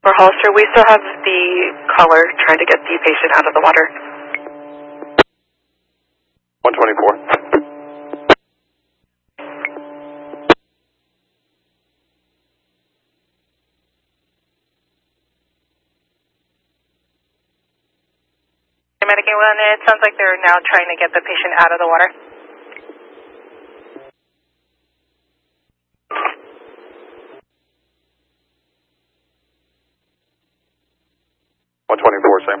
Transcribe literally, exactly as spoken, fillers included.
For Hollister, we still have the caller trying to get the patient out of the water. one twenty-four. Medicaid one, it sounds like they're now trying to get the patient out of the water. one twenty-four, same.